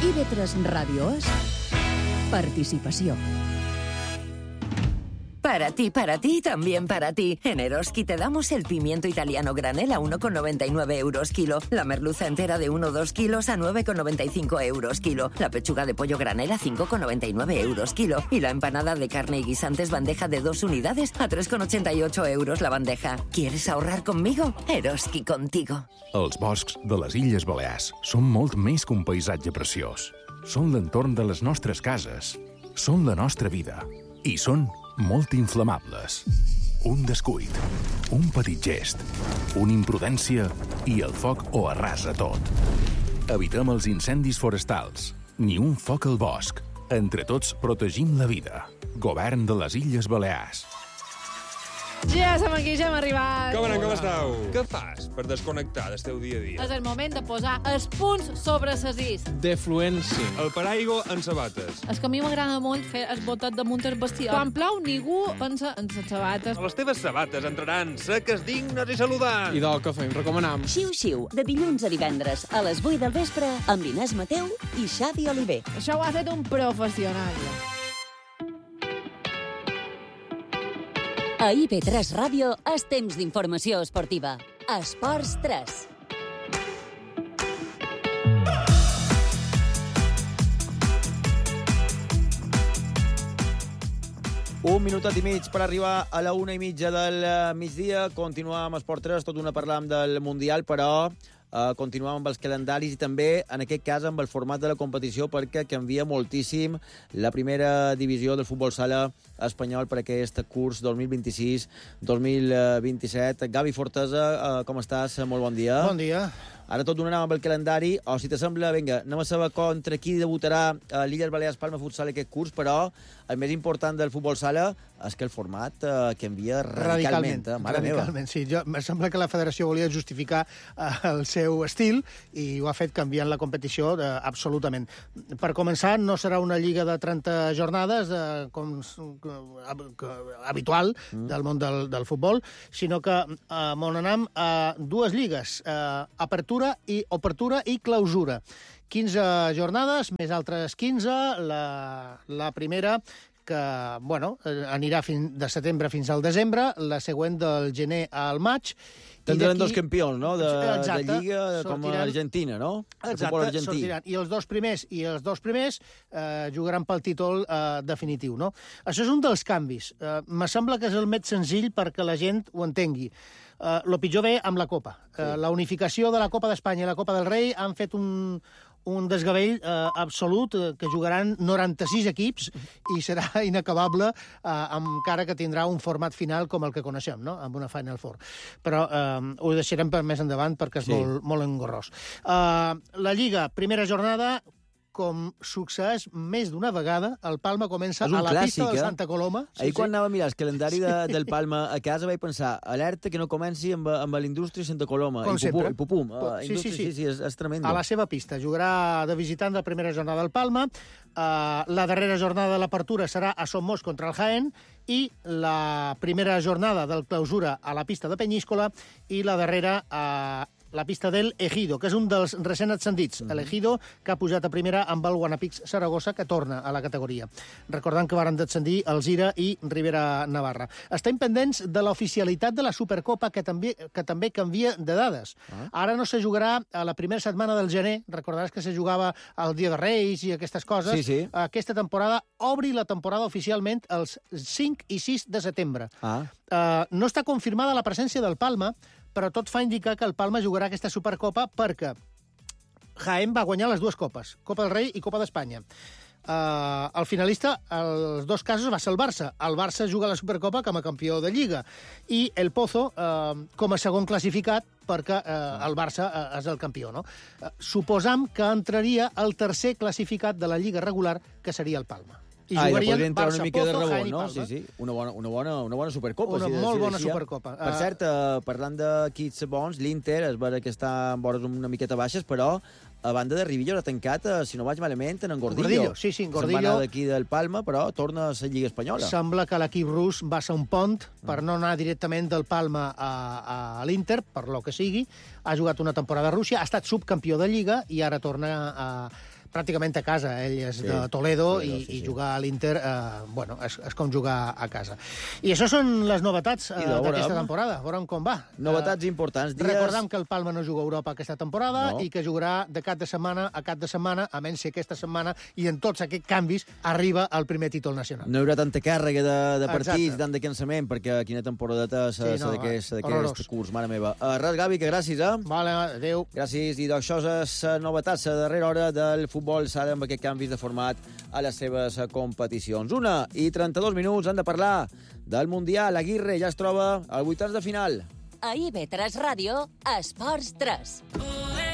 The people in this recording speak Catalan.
IB3 Radio es participació. Para ti, también para ti. En Eroski te damos el pimiento italiano granel a 1,99 euros kilo, la merluza entera de 1-2 kilos a 9,95 euros kilo, la pechuga de pollo granel a 5,99 euros kilo y la empanada de carne y guisantes bandeja de 2 unidades a 3,88 euros la bandeja. ¿Quieres ahorrar conmigo? Eroski contigo. Els boscs de les Illes Balears són molt més que un paisatge preciós. Són l'entorn de les nostres cases, són la nostra vida i són molt inflamables. Un descuit, un petit gest, una imprudència i el foc ho arrasa tot. Evitem els incendis forestals. Ni un foc al bosc. Entre tots protegim la vida. Govern de les Illes Balears. Ja som aquí, ja hem arribat. Com estàu? Què fas per desconnectar del teu dia a dia? És el moment de posar els punts sobre les is. Defluència. El paraigua en sabates. És que a mi m'agrada molt fer el botet damunt el bestiar. Quan plou, ningú pensa en les sabates. Les teves sabates entraran seques, dignes i saludants. I del que fem, recomanam. Xiu-xiu, de dilluns a divendres, a les 8 del vespre, amb Inés Mateu i Xavi Oliver. Això ho ha fet un professional. A IB3 Ràdio és temps d'informació esportiva. Esports 3. Un minutet i mig per arribar a la 1:30 del migdia. Continuem amb Esport 3, tot una parlam del Mundial, però continuem amb els calendaris i també, en aquest cas, amb el format de la competició, perquè canvia moltíssim la primera divisió del futbol sala espanyol per aquest curs 2026-2027. Gavi Fortesa, com estàs? Molt bon dia. Bon dia. Ara tot donarem amb el calendari, o si t'assembla, vinga, anem a saber contra qui debutarà a l'Illes Balears Palma Futsal aquest curs, però el més important del futbol sala és que el format canvia radicalment. Mare meva. Sí. Em sembla que la federació volia justificar el seu estil i ho ha fet canviant la competició absolutament. Per començar, no serà una lliga de 30 jornades com habitual del món del futbol, sinó que anem a dues lligues, apertura i clausura. 15 jornades, més altres 15. La primera que anirà de setembre fins al desembre, la següent del gener al maig. Tindran dos campions, no?, de Lliga, com a Argentina, no? Exacte, sortiran. I els dos primers jugaran pel títol definitiu, no? Això és un dels canvis. Me sembla que és el més senzill perquè la gent ho entengui. Lo pitjor ve amb la Copa. La unificació de la Copa d'Espanya i la Copa del Rei han fet un desgavell absolut, que jugaran 96 equips i serà inacabable, encara que tindrà un format final com el que coneixem, no?, amb una Final Four. Però ho deixarem per més endavant perquè és molt engorrós. La Lliga, primera jornada, com succeeix més d'una vegada, el Palma comença a la pista del Santa Coloma. Ahir quan anava a mirar el calendari del Palma a casa vaig pensar, alerta que no comenci amb l'Indústria Santa Coloma. Com sempre. I pupum. Sí, és tremendo. A la seva pista. Jugarà de visitant la primera jornada del Palma. La darrera jornada de l'apertura serà a Somos contra el Jaén i la primera jornada del clausura a la pista de Peñíscola i la darrera a la pista del Ejido, que és un dels recent ascendits. L'Ejido, que ha pujat a primera amb el Guanapix Saragossa, que torna a la categoria. Recordant que varen descendir el Zira i Ribera Navarra. Estem pendents de l'oficialitat de la Supercopa, que també canvia de dades. Ara no se jugarà a la primera setmana del gener. Recordaràs que se jugava el Dia de Reis i aquestes coses. Sí. Aquesta temporada obri la temporada oficialment els 5 i 6 de setembre. No està confirmada la presència del Palma, però tot fa indicar que el Palma jugarà aquesta Supercopa perquè Jaén va guanyar les dues copes, Copa del Rei i Copa d'Espanya. El finalista, els dos casos, va ser el Barça. El Barça juga la Supercopa com a campió de Lliga i el Pozo com a segon classificat perquè el Barça és el campió, no? Suposam que entraria el tercer classificat de la Lliga regular, que seria el Palma. I podria entrar una mica de rebot, no? Sí. Una bona Supercopa. Una molt bona Supercopa. Per cert, parlant d'equips bons, l'Inter es veu que està en vores una miqueta baixes, però a banda de Rivillo l'ha tancat, si no vaig malament, en Gordillo. Sí, Gordillo. Se'n va anar d'aquí del Palma, però torna a la Lliga Espanyola. Sembla que l'equip rus va ser un pont per no anar directament del Palma a l'Inter, per lo que sigui. Ha jugat una temporada a Rússia, ha estat subcampió de Lliga i ara torna pràcticament a casa. Ell és de Toledo i jugar a l'Inter, és com jugar a casa. I això són les novetats d'aquesta temporada. Veurem com va. Novetats importants. Recordem que el Palma no juga a Europa aquesta temporada i que jugarà de cap de setmana a cap de setmana, a menys si aquesta setmana i en tots aquests canvis arriba al primer títol nacional. No hi haurà tanta càrrega de partits, tant de cansament, perquè quina temporadeta d'aquest curs, mare meva. Res, Gavi, que gràcies, Vale, adéu. Gràcies, i d'això és novetats a darrera hora del futbol sala amb aquest canvis de format a les seves competicions. 1:32 minuts, han de parlar del Mundial. Aguirre ja es troba al vuitens de final. A IB3 Ràdio, Esports 3.